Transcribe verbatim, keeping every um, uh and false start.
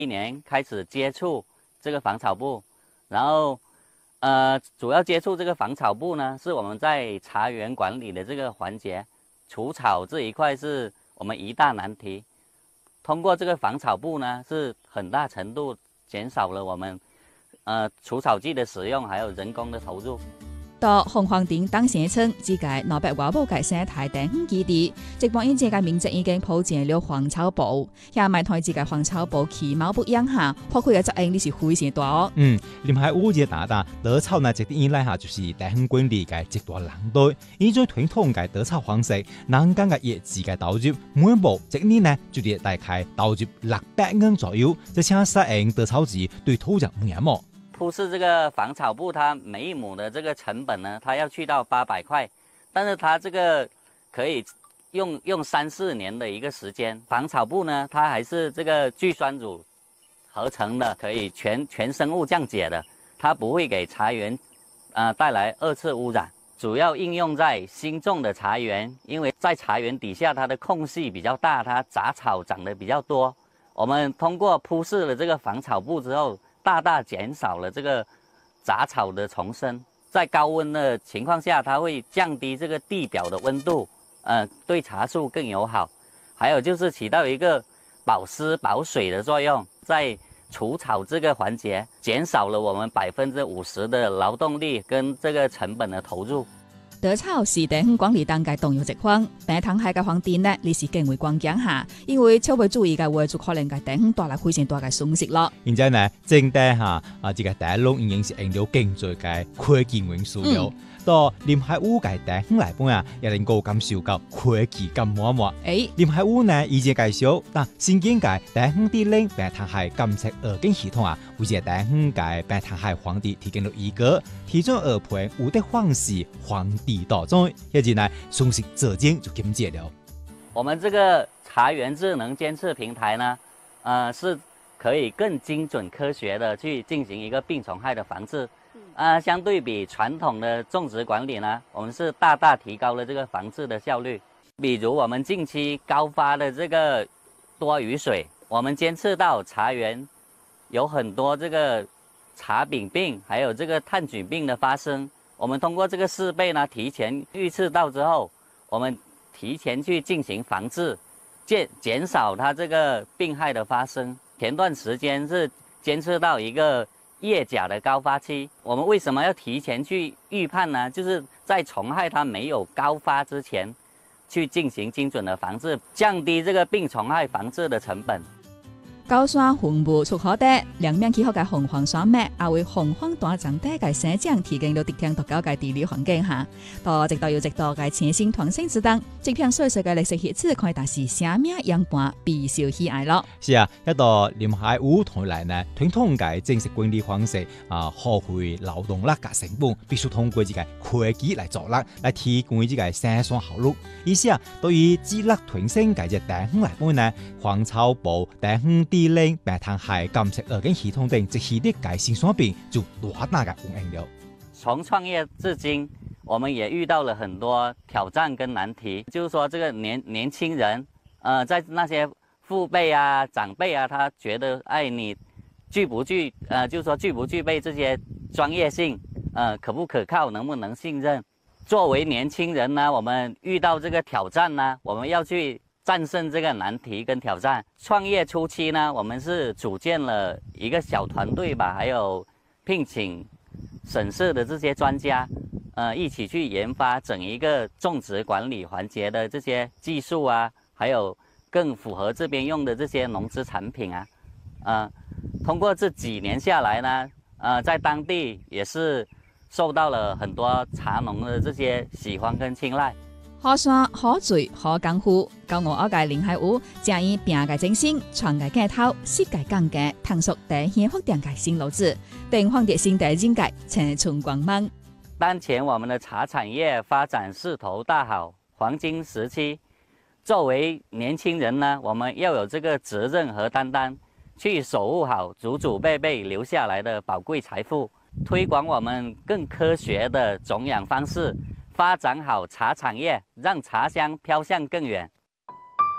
一年开始接触这个防草布，然后呃，主要接触这个防草布呢，是我们在茶园管理的这个环节，除草这一块是我们一大难题。通过这个防草布呢，是很大程度减少了我们呃除草剂的使用，还有人工的投入。 到鳳凰亭當社村，自界老百華寶界生態地方基地，直播因這個民眾已經普及了黃草布，也賣台自界黃草布其貌不揚下，破開嘅責任你是非常大哦。 嗯，林海烏嘅打打德草呢，一啲以來下就是地方管理嘅一大難題，依種傳統嘅德草方式，人間嘅葉子嘅投入，每步一年呢就得大概投入六百元左右，這請適應德草紙對土壤唔嚴麼？ 鋪設這個防草布，它每一畝的這個成本呢，它要去到八百塊，但是它這個可以用用三四年的一個時間。防草布呢，它還是這個聚酸乳合成的，可以全全生物降解的，它不會給茶園呃帶來二次污染。主要應用在新種的茶園，因為在茶園底下它的空隙比較大，它雜草長得比較多。我們通過鋪設了這個防草布之後，大大減少了這個雜草的叢生，在高溫的情況下，它會降低這個地表的溫度，呃，對茶樹更友好。還有就是起到一個保濕保水的作用，在除草這個環節，減少了我們百分之五十的勞動力跟這個成本的投入。 德草是地方管理當嘅重要一環，但係喺嘅荒地呢，你是更為關鍵下，因為超未注意嘅話，就可能嘅地方帶來非常大嘅損失咯。 然之後呢，整體下啊，這個大陸已經是用到經濟嘅科技元素了。到臨海烏嘅地方來講啊，也能夠感受到科技咁滿滿。誒，臨海烏呢，以前介紹，但新建嘅地方地領病態係監測二經系統啊，為這地方嘅病態係皇帝提供了一個提供二盤有的方式皇帝道中，現在呢，損失自然就減少了。 我們這個茶園智能監測平台呢，呃，是可以更精準科學的去進行一個病蟲害的防治。啊、呃，相對比傳統的種植管理呢，我們是大大提高了這個防治的效率。比如我們近期高發的這個多雨水，我們監測到茶園有很多這個茶柄病，還有這個炭疽病的發生。我們通過這個設備呢，提前預測到之後，我們提前去進行防治，減減少它這個病害的發生。前段時間是監測到一個葉甲的高發期，我們為什麼要提前去預判呢？就是在蟲害它沒有高發之前，去進行精準的防治，降低這個病蟲害防治的成本。 高山紅木出口地，兩面氣候嘅紅黃山脈，也為紅黃大長地嘅生長提供了特定獨高嘅地理環境下，到直到有直到嘅前線團生之等，這片水水嘅歷史歷史可以達是生命樣板必須喜愛咯。 是啊，一到臨海烏同來呢，傳統嘅正式管理方式啊，耗費勞動力嘅成本，必須通過呢個科技來做啦，來提供呢個生產效率。意思啊，對於智力團生嘅隻地方嚟講呢，黃草布地方地領病態係監測二經系統等這系列嘅新產品就大大嘅應用了。 從創業至今，我們也遇到了很多挑戰跟難題，就是說這個年年輕人，呃，在那些父輩啊、長輩啊，他覺得，哎，你具不具，呃，就是說具不具備這些專業性，呃，可不可靠，能不能信任？作為年輕人呢，我們遇到這個挑戰呢，我們要去戰勝這個難題跟挑戰。創業初期呢，我們是組建了一個小團隊吧，還有聘請省市的這些專家，呃，一起去研發整一個種植管理環節的這些技術啊，還有更符合這邊用的這些農資產品啊，呃，通過這幾年下來呢，呃，在當地也是受到了很多茶農的這些喜歡跟青睞。 好山好水好功夫，教我阿個臨海烏，正以拼個精神，傳個鏡頭，世界講嘅探索地現發展嘅新路子，等黃蝶新的境界呈春光芒。 當前我們的茶產業發展勢頭大好，黃金時期。作為年輕人呢，我們要有這個責任和擔當，去守護好祖祖輩輩留下來的寶貴財富，推廣我們更科學的種養方式。發展好茶產業，讓茶香飄向更遠。